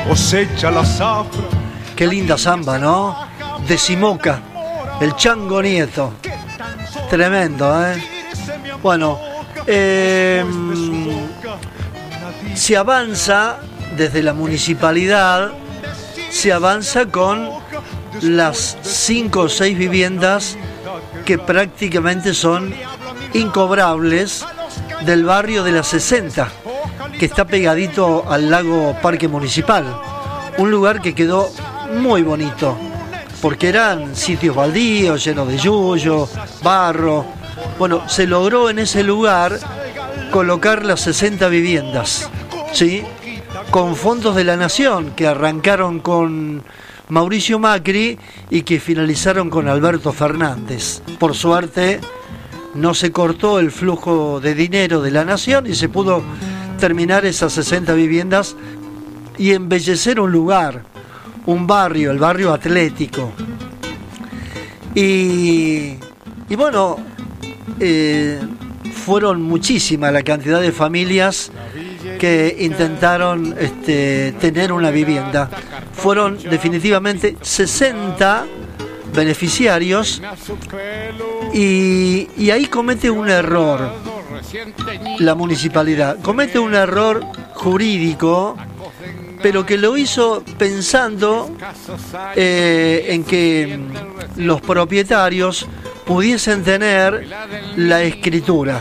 cosecha la zafra. Qué linda samba, ¿no? De Simoca, el Chango Nieto. Tremendo, ¿eh? Bueno, se avanza desde la municipalidad, se avanza con las 5 o 6 viviendas que prácticamente son incobrables del barrio de la 60, que está pegadito al lago Parque Municipal, un lugar que quedó muy bonito, porque eran sitios baldíos, llenos de yuyo, barro. Bueno, se logró en ese lugar colocar las 60 viviendas, ¿sí? Con fondos de la Nación, que arrancaron con Mauricio Macri y que finalizaron con Alberto Fernández. Por suerte, no se cortó el flujo de dinero de la Nación y se pudo terminar esas 60 viviendas y embellecer un lugar, un barrio, el barrio Atlético. Y bueno, fueron muchísima la cantidad de familias que intentaron tener una vivienda. Fueron definitivamente 60 beneficiarios y ahí comete un error la municipalidad. Comete un error jurídico, pero que lo hizo pensando en que los propietarios pudiesen tener la escritura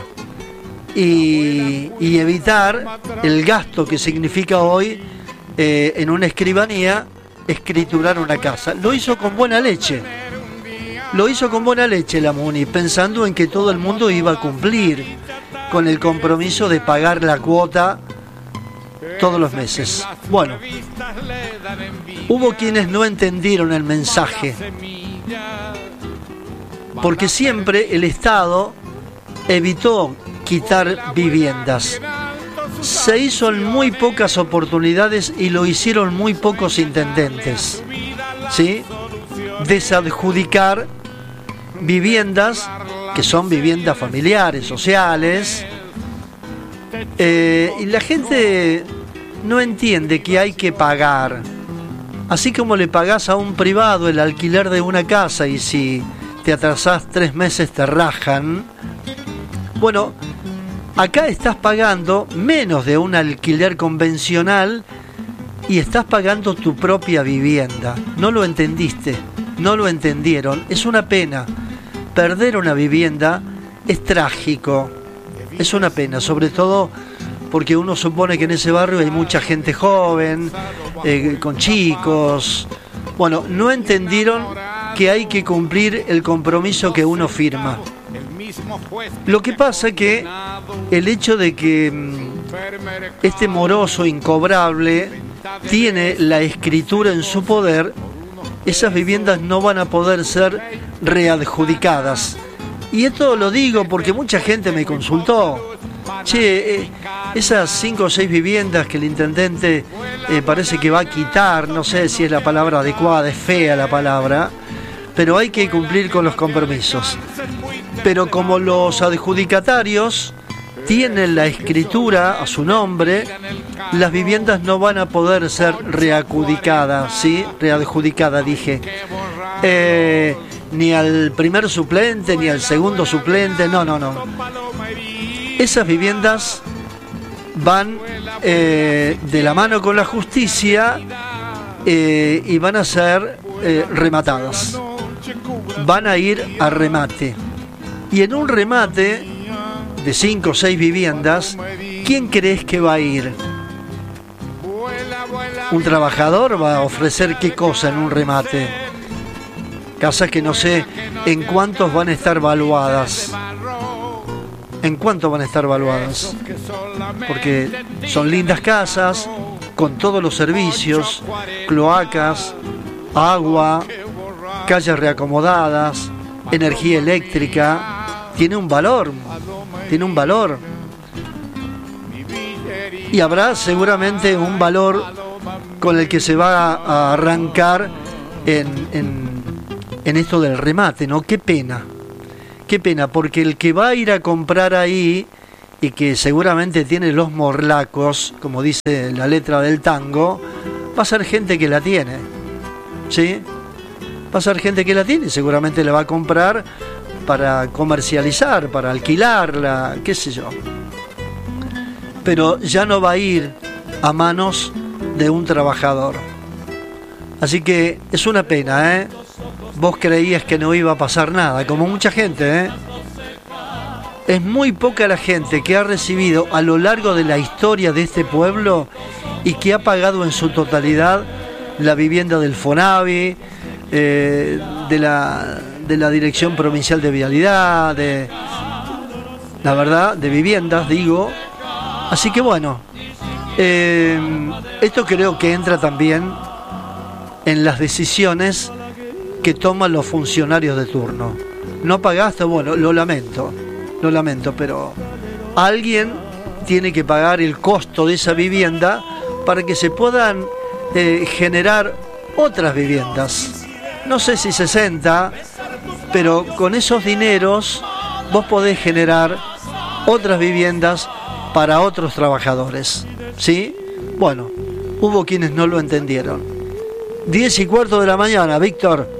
y evitar el gasto que significa hoy en una escribanía escriturar una casa. Lo hizo con buena leche. Lo hizo con buena leche la MUNI, pensando en que todo el mundo iba a cumplir con el compromiso de pagar la cuota todos los meses. Bueno, hubo quienes no entendieron el mensaje, porque siempre el Estado evitó quitar viviendas. Se hizo en muy pocas oportunidades y lo hicieron muy pocos intendentes, ¿sí? Desadjudicar viviendas que son viviendas familiares, sociales, y la gente no entiende que hay que pagar. Así como le pagás a un privado el alquiler de una casa y si te atrasás 3 meses te rajan. Bueno, acá estás pagando menos de un alquiler convencional y estás pagando tu propia vivienda. No lo entendiste, no lo entendieron. Es una pena. Perder una vivienda es trágico. Es una pena, sobre todo porque uno supone que en ese barrio hay mucha gente joven, con chicos. Bueno, no entendieron que hay que cumplir el compromiso que uno firma. Lo que pasa que el hecho de que este moroso incobrable tiene la escritura en su poder, esas viviendas no van a poder ser readjudicadas. Y esto lo digo porque mucha gente me consultó. Che, esas 5 o 6 viviendas que el intendente parece que va a quitar, no sé si es la palabra adecuada, es fea la palabra, pero hay que cumplir con los compromisos. Pero como los adjudicatarios tienen la escritura a su nombre, las viviendas no van a poder ser readjudicadas, ¿sí? Readjudicadas, dije. Ni al primer suplente, ni al segundo suplente, no. Esas viviendas van de la mano con la justicia y van a ser rematadas. Van a ir a remate. Y en un remate de 5 o 6 viviendas, ¿quién crees que va a ir? ¿Un trabajador va a ofrecer qué cosa en un remate? Casas que no sé en cuántos van a estar valuadas. ¿En cuánto van a estar valuadas? Porque son lindas casas, con todos los servicios, cloacas, agua, calles reacomodadas, energía eléctrica. Tiene un valor. Y habrá seguramente un valor con el que se va a arrancar en esto del remate, ¿no? Qué pena, porque el que va a ir a comprar ahí y que seguramente tiene los morlacos, como dice la letra del tango, va a ser gente que la tiene, ¿sí? Va a ser gente que la tiene y seguramente la va a comprar para comercializar, para alquilarla, qué sé yo. Pero ya no va a ir a manos de un trabajador. Así que es una pena, ¿eh? Vos creías que no iba a pasar nada, como mucha gente, ¿eh? Es muy poca la gente que ha recibido a lo largo de la historia de este pueblo y que ha pagado en su totalidad la vivienda del FONAVI, de la Dirección Provincial de Vialidad, de viviendas, digo. Así que bueno, esto creo que entra también en las decisiones que toman los funcionarios de turno. ¿No pagaste? Bueno, lo lamento, pero alguien tiene que pagar el costo de esa vivienda para que se puedan generar otras viviendas. No sé si 60, pero con esos dineros vos podés generar otras viviendas para otros trabajadores, ¿sí? Bueno, hubo quienes no lo entendieron. 10:15 de la mañana, Víctor.